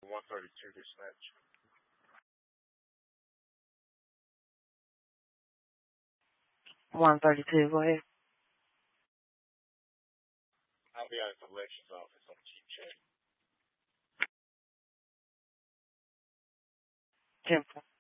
132 dispatch. 132, go ahead. I'll be at the collections office on Cheap Check. 10-4.